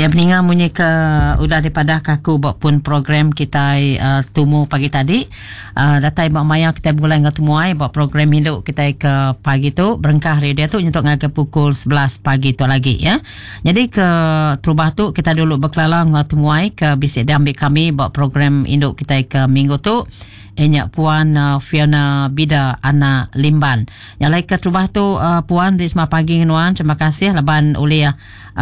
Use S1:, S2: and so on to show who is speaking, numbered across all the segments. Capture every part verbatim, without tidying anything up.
S1: Ya, peninga munyi ke udah daripada kaku buat pun program kita uh, tumu pagi tadi. Uh, datai buat maya kita mulai ngetemuai buat program hidup kita ke pagi tu berengkah radio tu untuk ngaga pukul sebelas pagi tu lagi ya. Jadi ke terubah tu kita dulu berkelalang ngetemuai ke bisik dia ambil kami buat program hidup kita ke minggu tu. Enyak Puan uh, Fiona Bida Ana Limban. Yang lain ke terubah tu uh, Puan Risma pagi nuan. Terima kasih laban oleh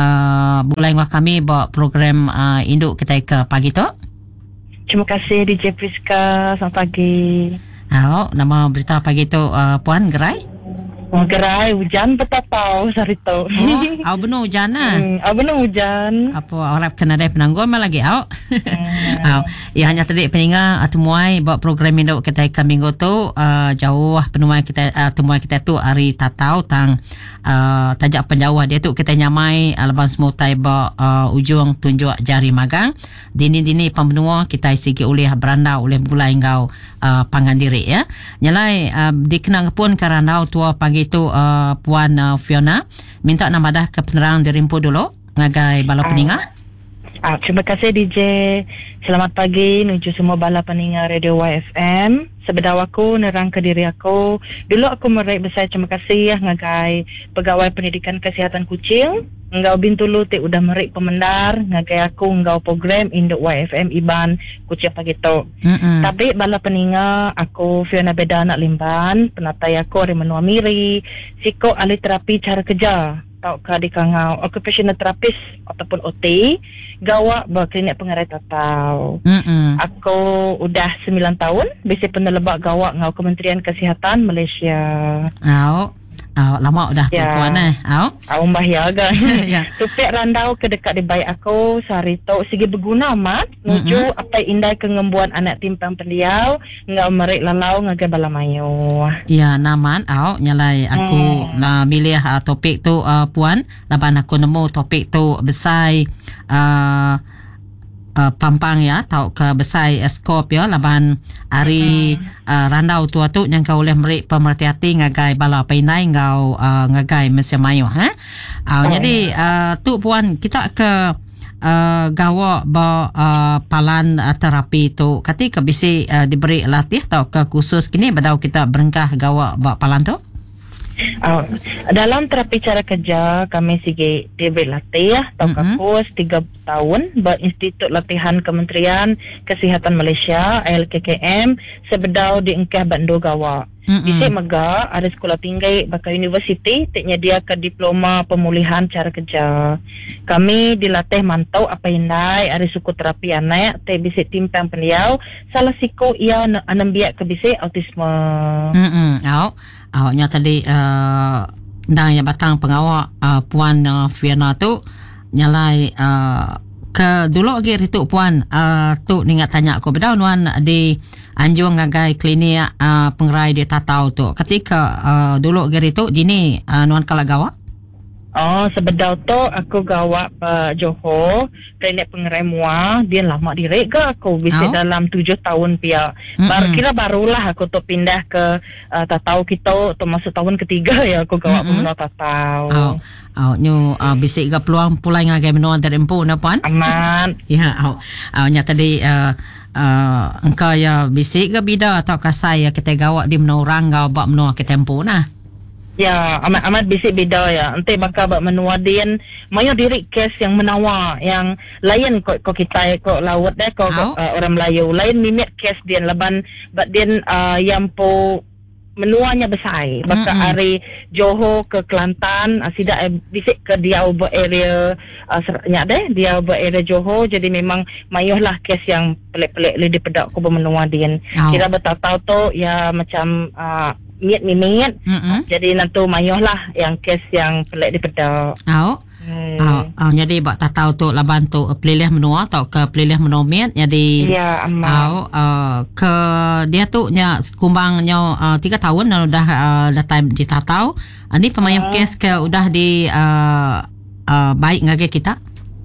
S1: uh, mulai ngah kami buat program uh, induk kita ke pagi tu.
S2: Terima kasih D J Priska. Selamat pagi.
S1: Oh, nama berita pagi tu uh, Puan Gerai.
S2: Oh, gerai hujan betatau sarito.
S1: Oh, au benar hujan ah.
S2: Hmm, au benar hujan.
S1: Apa orang kena ada penangguan malah lagi au. Hmm. Au, ya hanya tadi peninga temuai buat program induk kita ke minggu tu uh, jauh penuai kita uh, temuai kita tu hari tatau tang uh, tajak penjauh dia tu kita nyamai uh, leban semua tai ba uh, ujung tunjuk jari magang. Dini-dini pembenua kita sigi oleh beranda oleh gulai engkau uh, pangan diri ya. Nyalai uh, dikenang pun karena tua pagi itu uh, Puan uh, Fiona minta nama dah ke penerang dirimpu dulu ngagai bala peninga.
S2: Ah, terima kasih D J. Selamat pagi nuju semua bala peninga Radio Y F M. Sebedaw aku nerang ke diri aku. Dulu aku meraih besar terima kasih ya ngagai pegawai pendidikan kesihatan kucing. Engkau bintulu te udah merik pemendar ngagai aku engkau program induk Y F M Iban kucing pagi tu. Mm-mm. Tapi bala peninga aku Fiona Beda Anak Limban, penatai aku hari menua miri, siko ahli terapi cara kerja. Tau ka di kangau occupational therapist ataupun O T gawa berklinik pengerai tatau. Mm-mm. Aku udah sembilan tahun bisi penelebak gawa ngau Kementerian Kesihatan Malaysia.
S1: Au. Oh, lama udah
S2: ya.
S1: Puan eh. Au.
S2: Au mbah ya kan.
S1: Ya.
S2: Tupik randau ke dekat di baik aku sarito sigi berguna amat nuju mm-hmm. apa indai kengembuan anak timpang pendiau ngau merik lalau ngagai bala mayu.
S1: Ya naman au nyalai aku hmm. na milih uh, topik tu uh, Puan laban aku nemu topik tu besai uh, Uh, pampang ya tau ke besai skop ya laban hari mm-hmm. uh, randau tua tu yang kau boleh merik pemerhati ngagai bala painai ngau uh, ngagai Malaysia Mayu ha. Uh, oh. Jadi uh, tu Puan kita ke uh, gawa ba uh, palan uh, terapi tu ketika bisi uh, diberi latih tau ke khusus kini badau kita berengkah gawa ba palan tu.
S2: Uh, dalam terapi cara kerja kami sigi diberi latih ya atau mm-hmm. kurs tiga tahun berinstitut latihan Kementerian Kesihatan Malaysia L K K M sebedau di Engkah Bandu Gawa. Mm-hmm. Di Mega ada sekolah tinggi bakal universiti teknya dia ke diploma pemulihan cara kerja. Kami dilatih mantau apa indai ada suku terapi anak te bisi timpang pendiau salah siko ia anam biak ke bisi autisme.
S1: Hmm. Au. Awaknya tadi uh, ndang yang batang pengawak uh, Puan uh, Fiona tu nyalai uh, ke dulu lagi ritu Puan uh, tu ningat tanya aku bedau nuan di anjung ngagai klinik uh, pengerai di tatau tu ketika uh, dulu lagi ritu dini uh, nuan kala gawa.
S2: Oh, sebedau tu aku gawa uh, Johor klinik pengerai mua dia lama direk ke aku bisik oh. dalam tujuh tahun pia. Baru kira barulah aku tu pindah ke uh, tatau kita tu masuk tahun ketiga ya aku gawa pemenua tatau.
S1: Oh. Oh, nyu uh, bisik ke peluang pulai ngagai menua dari empu na Puan?
S2: Aman.
S1: Ya, oh. Oh, nya tadi uh, uh, engkau ya bisik ke bida atau kasai ya kita gawa di menua orang gau bak menua kita empu nah.
S2: Ya, amat-amat bisik beda ya. Nanti bakal buat menua din mayo diri kes yang menawa yang lain kok kok kita kok laut deh kok oh. uh, orang Melayu lain mimik kes dia leban bak din uh, yang po menuanya besar bakal mm-hmm. hari Johor ke Kelantan uh, sida eh, bisik ke dia buat area uh, seraknya deh dia buat area Johor jadi memang mayo lah kes yang pelik-pelik lebih pedak ko menua din. Oh. Kira betal-tal tu ya macam uh, miat mimit mm-hmm. jadi nanti mayoh lah yang kes yang pelik di pedak.
S1: Oh. Hmm. Oh, oh, jadi bak tak tahu tu laban tu pelilih menua atau ke pelilih menua miat jadi
S2: ya amat.
S1: Oh, uh, ke dia tu nya kumbangnya uh, tiga tahun dan udah uh, dah time di tatau. Ini uh, pemayah uh. kes ke udah di uh, uh, baik ngage kita.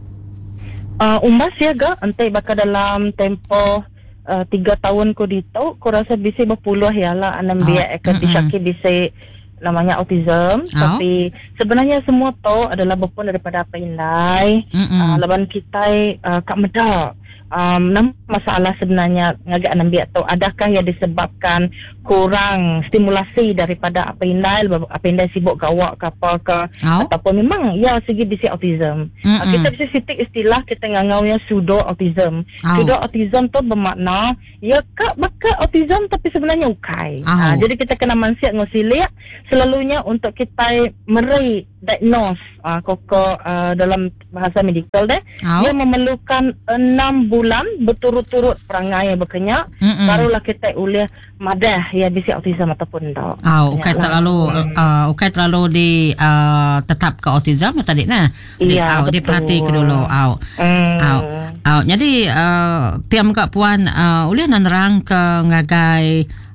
S2: Uh, umbas ya ga entai bakal dalam tempo Uh, tiga tahun ko dito ko rasa bisi berpuluh ya lah anam uh, biak ke disaki bisi namanya autism.
S1: Oh.
S2: Tapi sebenarnya semua tu adalah berpun daripada apa indai. Uh, laban kita uh, kat medak. Um, nama masalah sebenarnya ngagak nambiak tu adakah yang disebabkan kurang stimulasi daripada apa indai, apa indai sibuk gawak ke apa ke,
S1: oh.
S2: ataupun memang ya segi bisi autism. Uh, kita bisa sitik istilah kita ngangaunya pseudo autism.
S1: Oh.
S2: Pseudo autism tu bermakna ya kak baka autism tapi sebenarnya ukai.
S1: Oh.
S2: Uh, jadi kita kena mansiat ngosilik selalunya untuk kita meri diagnose uh, koko uh, dalam bahasa medikal deh.
S1: Oh.
S2: Dia memerlukan enam bulan berturut-turut perangai yang berkenyak. Mm-mm. Barulah kita boleh madah ya bisi autism ataupun tak.
S1: Oh, ukai terlalu uh, ukai terlalu di uh, tetap ke autism tadi nah.
S2: Iya,
S1: di, uh, diperhati ke dulu. Oh. Mm. Oh. Oh, jadi uh, piam kak puan uh, ulih nanerang ke ngagai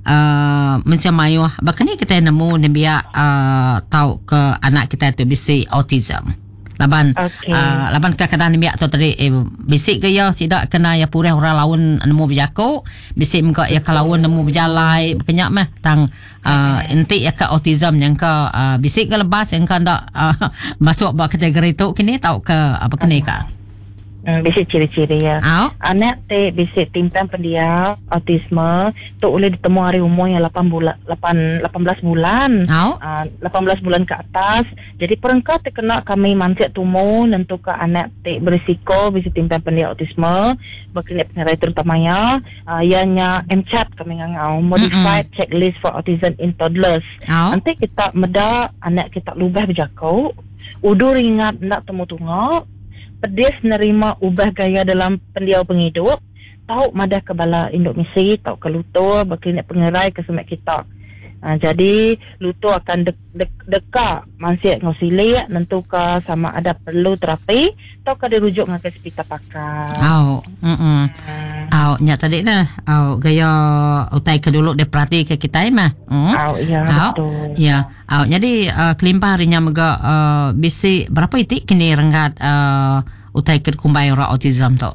S1: Uh, Mensia mayu bahkan ni kita nemu nebia uh, tahu ke anak kita tu bisi autism. Laban okay. uh, laban kadang-kadang nebia tu tadi eh, bisik ke ya sidak kena ya pureh orang lawan nemu berjaku bisik muka ya kalawan nemu berjalai kenyak mah tang uh, enti ya ke autism yang ke uh, bisik ke lepas yang kan dak uh, masuk bak kategori tu kini tahu ke apa kini kak.
S2: Hmm, bisik ciri-ciri ya. Oh. Anak te bisik timpang pendiam autisme tu boleh ditemu hari umur yang lapan bulan lapan lapan belas bulan.
S1: Oh.
S2: Uh, lapan belas bulan ke atas. Jadi perengkat te kena kami mansiat tumu nentu ke anak te berisiko bisik timpang pendiam autisme bakal pengerai terutamanya uh, ianya M C A T kami ngangau modified mm-hmm. checklist for autism in toddlers. Oh. Nanti kita meda anak kita lubah berjakau udur ingat nak temu tunggu pedis nerima ubah gaya dalam pendiau penghidup, tahu madah ke bala induk misi, tahu ke luto, berklinik pengerai ke semak kita. Ha, jadi luto akan dek, dek, deka mansiat ngosilik nentu ke sama ada perlu terapi atau ke dirujuk dengan ke hospital pakar.
S1: Oh, mm oh, nya tadi nah, oh, gaya utai ke dulu dia perhati ke kita mah. Mm.
S2: Oh, iya
S1: oh,
S2: betul.
S1: Ya, oh, jadi uh, kelimpah harinya mega uh, bisi berapa itik kini renggat uh, utai ke kumbai orang autism tu.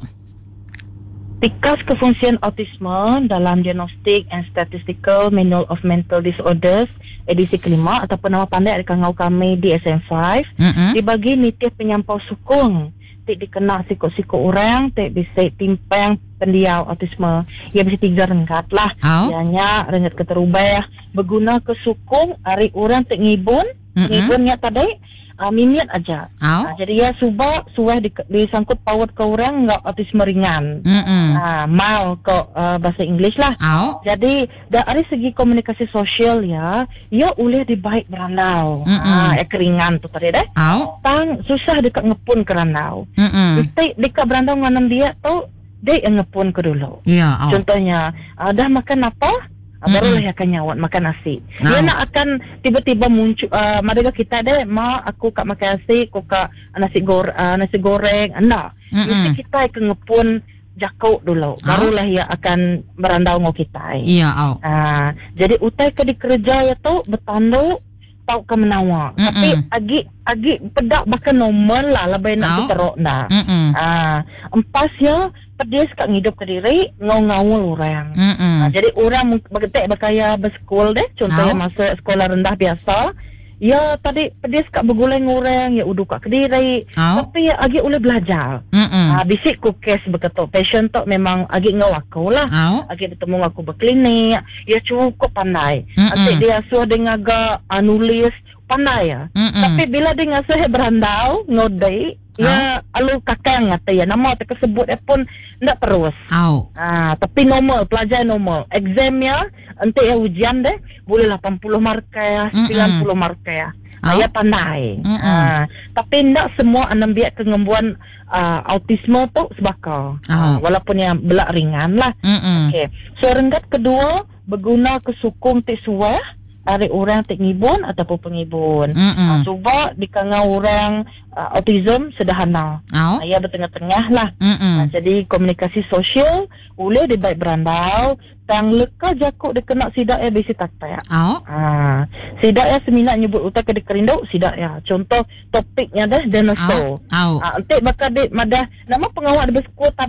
S2: Tikas kefungsian autisme dalam Diagnostic and Statistical Manual of Mental Disorders edisi kelima ataupun nama pandai adakah kami D S M lima mm-hmm. dibagi nitih penyampau sukung tik dikena sikut-sikut orang tik bisa timpang pendiau autisme ia bisa tiga renggat lah oh. ianya renggat keterubah berguna ke sukung hari orang tik ngibun mm-hmm. ngibunnya tadi Uh, minit aja. Oh. Uh, jadi ya subah suah di, disangkut power ke orang enggak autisme ringan. Uh, mal ke uh, bahasa Inggeris lah. Oh. Jadi dari segi komunikasi sosial ya, ia boleh dibaik berandau. Ah, uh, keringan tu tadi deh. Oh. Tang susah dekat ngepun kerandau. Mesti dekat berandau nganam dia tu dia yang ngepun ke dulu.
S1: Yeah, oh.
S2: Contohnya, uh, dah makan apa? Barulah mm-hmm. akan nyawat makan nasi. No. Dia nak akan tiba-tiba muncul uh, madega kita deh, ma aku kak makan nasi, aku kak nasi gor uh, nasi goreng, anda. Mm-hmm. Mesti kita akan ngepun jakau dulu. Oh. Barulah ia akan berandau ngau kita.
S1: Iya, yeah, oh.
S2: Uh, jadi utai ke di kerja ya tu bertandu tau ke menawa. Mm-mm. Tapi agi agi pedak bahkan normal lah lebih nak oh. teruk dah. Ah, empas ya pedis kat ngidup ke diri ngau-ngau orang. Ah, jadi orang bergetek berkaya bersekolah deh. Contohnya oh. masuk sekolah rendah biasa. Ya tadi pedis kat berguleng orang ya uduk kat kediri. Oh. Tapi ya agi boleh belajar. Ah, bisik ku kes berketuk passion tu memang agi ngau aku lah. Oh. Agi bertemu aku berklinik. Ya cukup pandai. Nanti dia suruh dengan agak uh, nulis pandai ya. Mm-mm. Tapi bila dia ngasuh berandau ngodai ya oh. alu kakang ngata ya nama tersebut pun ndak terus. Oh. Ah, tapi normal pelajar normal. Examnya nanti ya ujian deh boleh lapan puluh markah ya, sembilan puluh markah ya. Oh. Ya pandai. Ah, tapi ndak semua anak biak kengembuan uh, autisme tu sebaka. Oh. Uh, walaupun yang belak ringan lah. Okey. So renggat kedua berguna ke sukung teksuah ada orang tak ngibun ataupun pengibun. Uh, cuba di kangau orang uh, autism sederhana. Oh. Uh, ia bertengah-tengah lah. Uh, jadi komunikasi sosial boleh dibaik berandau. Tang leka jakuk dia kena sidak ya besi takta. Oh. Uh, sidak ya seminat nyebut utak ke kerindau sidak ya. Contoh topiknya dah dinosaur. Oh. Oh. Uh, Entik bakal dia madah nama pengawal di bersekolah tadi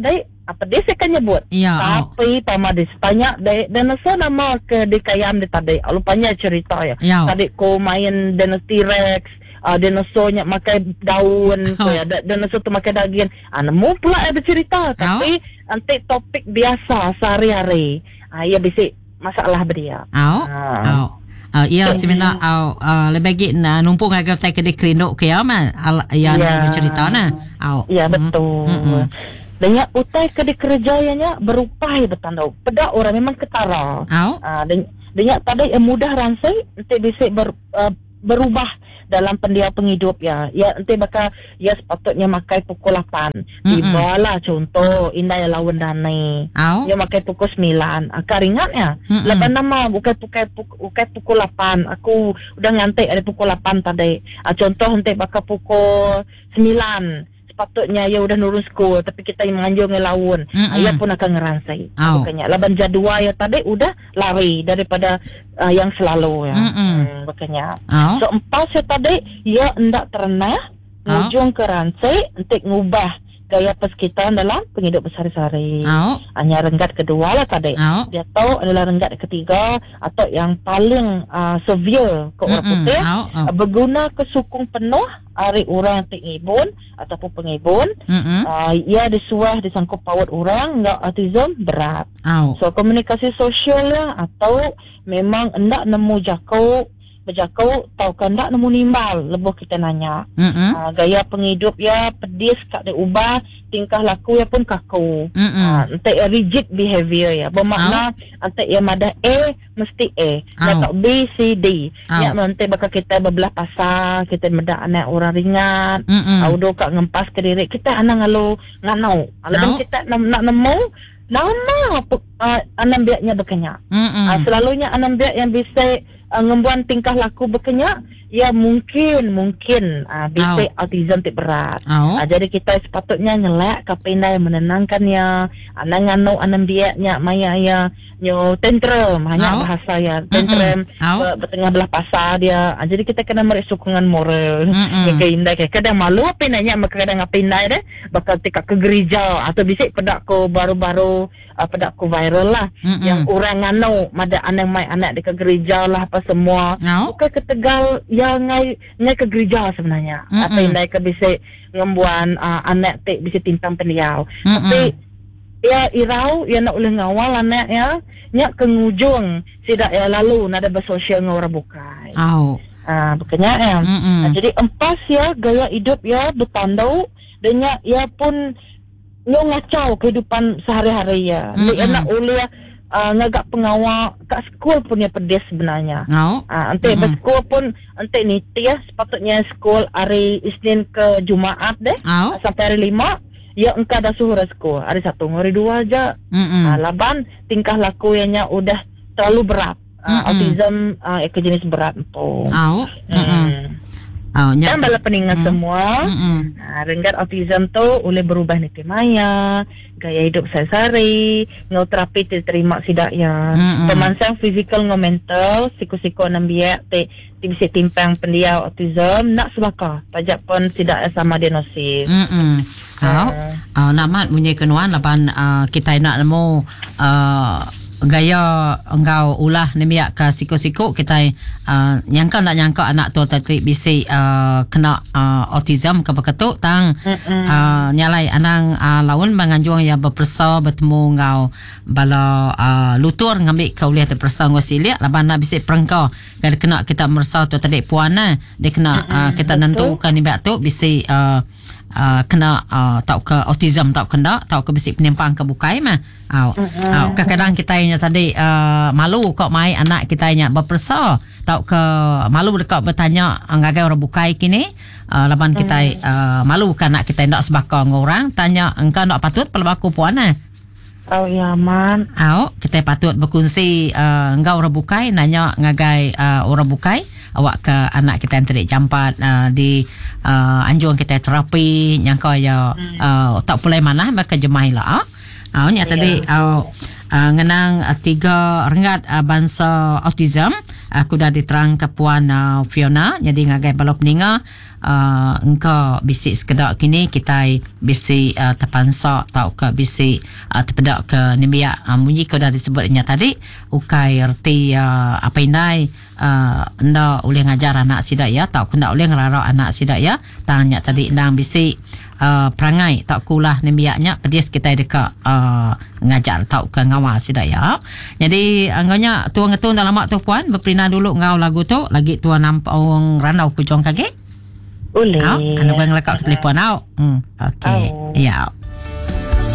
S2: apa dia saya kan nyebut.
S1: Ya, oh.
S2: Tapi pama dia tanya de dinosaur nama ke di kayam dia tadi. Lupanya cerita ya.
S1: Ya.
S2: Tadi ko main dinosaur T-Rex, uh, dinosaurnya makan daun,
S1: Oh.
S2: ko ya. Dinosaur tu makan daging. Ah, nemu pula ada cerita. Tapi nanti topik biasa sehari-hari. Ah, ya bisik masalah dia.
S1: Au.
S2: Ah.
S1: Au. Uh, ia sebenarnya au uh, lebih baik na numpung agak tak kedek kerindok ke aman yang
S2: Ya.
S1: bercerita na. Au.
S2: Ya betul.
S1: Mm-mm.
S2: Dengan utai ke kerjanya berupai bertanda. Pada orang memang ketara.
S1: Au.
S2: Ah, dan dengan tadi yang mudah ransai nanti bisa ber, uh, berubah dalam pendia penghidup ya. Ya nanti bakal ya sepatutnya makai pukul lapan. Tibalah contoh indah ya lawan danai.
S1: Au.
S2: Ya makai pukul sembilan. Akak ringat ya.
S1: Mm-mm.
S2: Lapan nama bukan pukul bukan pukul lapan. Aku udah ngantek ada pukul lapan tadi. Ah, contoh nanti bakal pukul sembilan. Sepatutnya ya udah nurun school tapi kita yang menganjur ngelawan.
S1: Mm-mm.
S2: Ayah pun akan ngeransai.
S1: Au.
S2: Makanya laban jadual ya tadi udah lari daripada uh, yang selalu ya.
S1: Mm-mm.
S2: Hmm, makanya.
S1: Au.
S2: So empat ya tadi ya hendak terenah
S1: Au.
S2: ujung ke ransai untuk ngubah gaya pesekitan dalam penghidup bersehari-hari.
S1: Au.
S2: Hanya renggat kedua lah tadi.
S1: Au.
S2: Dia tahu adalah renggat ketiga atau yang paling uh, severe ke orang
S1: Mm-mm.
S2: putih.
S1: Au. Au.
S2: Uh, berguna ke sukung penuh hari orang yang pengibun ataupun pengibun.
S1: Mm-mm.
S2: Uh, ia disuah disangkut paut orang enggak autism berat.
S1: Au.
S2: So komunikasi sosial lah atau memang hendak nemu jakau berjakau tahu kan tak nemu nimbal lebih kita nanya.
S1: Mm-mm.
S2: Uh, gaya penghidup ya pedis kat dia ubah, tingkah laku ya pun kaku.
S1: Mm-mm.
S2: Uh, nanti rigid behavior ya. Bermakna nanti ya madah A mesti A. Ya
S1: Au.
S2: tak B C D.
S1: Au.
S2: Ya nanti bakal kita berbelah pasal, kita medak anak orang ringat.
S1: Mm-mm.
S2: Audo kak ngempas ke diri kita anak ngalu nganau. Alaban
S1: Au.
S2: kita nak, nak nemu nama uh, anak biaknya berkenyak.
S1: Mm-mm.
S2: Uh, selalunya anak biak yang bisa uh, ngembuan tingkah laku berkenyak ya mungkin mungkin uh, bisa autism tik berat.
S1: Au.
S2: Uh, jadi kita sepatutnya nyelak kapenda yang menenangkannya. Anak ngano anak biaknya maya ya nyo tantrum hanya
S1: Au.
S2: bahasa ya tantrum
S1: Au.
S2: ber- bertengah belah pasar dia. Uh, jadi kita kena merik sokongan moral.
S1: Mm-mm.
S2: Kayak indah kayak kadang malu apa nanya mak kadang apa indah deh bakal tika ke gereja atau bisik pedak ko baru-baru uh, pedak ko viral lah.
S1: Mm-mm.
S2: Yang orang ngano mada anak mai anak di ke gereja lah apa semua.
S1: Au.
S2: Bukan ke Tegal yang ngai ngai ke gereja sebenarnya.
S1: Mm-mm.
S2: Apa yang dai ke bisik ngembuan uh, anak tik bisik tintang pendiau.
S1: Mm-mm.
S2: Tapi ya irau ya nak boleh ngawal anak ya nyak ke ngujung tidak ya lalu nada bersosial ngora bukai.
S1: Au.
S2: Ah bukannya ya.
S1: Mm-mm.
S2: Nah, jadi empas ya gaya hidup ya bertandau dan ya, ya pun nyo ngacau kehidupan sehari-hari ya.
S1: Mm-mm.
S2: Ni enak oleh uh, ngagak pengawal kat sekolah punya pedes sebenarnya.
S1: Au.
S2: Ah ante
S1: Mm-mm.
S2: bersekolah pun ante niti ya sepatutnya sekolah hari Isnin ke Jumaat deh
S1: Au.
S2: sampai hari lima ya engkau dah suruh sekolah hari satu hari dua aja.
S1: Mm-mm.
S2: Ah, laban tingkah laku yang udah terlalu berat. Uh,
S1: Mm-mm.
S2: autism uh, ke jenis berat tu.
S1: Au. Mm-mm.
S2: Hmm.
S1: Au.
S2: Dan
S1: Nyak.
S2: bala peningat
S1: Mm.
S2: semua.
S1: Mm-mm.
S2: Nah, renggat autism tu boleh berubah niti maya, gaya hidup sehari-hari, ngau terapi diterima sidak ya.
S1: Mm-mm.
S2: Pemansang fizikal ngau mental, siko-siko nambiak te ti bisa timpang pendiau autism nak sebaka. Pajak pun sidak sama diagnosis.
S1: Mm-mm. Au.
S2: Ah.
S1: Uh, namat punya kenuan lapan uh, kita nak nemu uh, gaya engkau ulah nemiak ke siko-siko kita uh, nyangka nak nyangka anak tu tadi bisa uh, kena uh, autism ke beketuk tang uh, nyalai anang uh, lawan menganjung yang berpersa bertemu ngau bala uh, lutur ngambil kau lihat berpersa ngau silia laban nak bisa perengkau kalau kena kita merasa tu tadi puan nah dia kena uh, kita nentukan ni tu bisa uh, Uh, kena uh, tahu ke autism tahu kena tahu ke bisi penyimpang ke bukai mah au
S2: Mm-hmm.
S1: au kadang-kadang kita nya tadi uh, malu kok mai anak kita nya berpersa tahu ke malu dekat bertanya ngagai orang bukai kini uh, laban kita uh, malu kan anak kita ndak sebaka orang tanya engkau ndak patut pelbaku puana.
S2: Oh ya man.
S1: Au kita patut berkongsi uh, engkau orang bukai nanya ngagai uh, orang bukai awak ke anak kita yang terik jampat uh, di uh, anjuran kita terapi nyangka ya uh, tak pulai mana maka jemai lah au nya tadi au uh, ngenang uh, tiga rengat uh, bangsa autism aku dah diterang ke Puan uh, Fiona. Jadi ngagai balap peninga uh, engkau bisik sekedar kini kita bisik uh, terpansak tau ke bisik uh, terpedak ke nimbiak uh, munyi kau dah disebutnya tadi ukai erti uh, apa indai uh, ndak boleh ngajar anak sidak ya tau ku ndak boleh ngerarau anak sidak ya tanya tadi ndang bisik Uh, perangai tak kulah nembiaknya pedis kita dekat uh, ngajar tak ke ngawal sidak ya. Jadi angganya tuan ngetun dalam mak tu puan berperinah dulu ngau lagu tu lagi tuan nampak orang ranau pujong kage.
S2: Boleh.
S1: Anu bang lekak telefon au. Hmm okey.
S2: Oh.
S1: Ya.